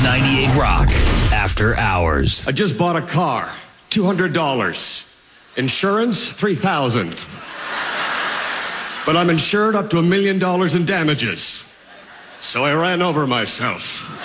98 Rock After Hours. I just bought a car, $200. Insurance, $3,000. But I'm insured up to $1 million in damages. So I ran over myself.